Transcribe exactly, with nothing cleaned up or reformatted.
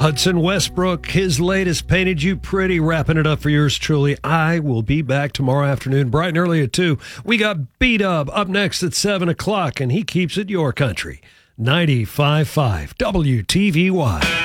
Hudson Westbrook, his latest Painted You Pretty, wrapping it up for yours truly. I will be back tomorrow afternoon, bright and early at two. We got B-Dub up next at seven o'clock, and he keeps it your country. ninety-five point five W T V Y.